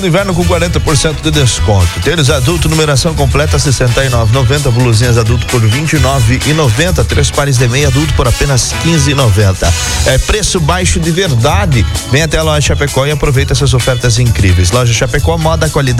Inverno com 40% de desconto. Tênis adulto, numeração completa, 69,90. Blusinhas adulto por 29,90. 3 pares de meia adulto por apenas 15,90. É preço baixo de verdade. Vem até a loja Chapecó e aproveita essas ofertas incríveis. Loja Chapecó, moda, qualidade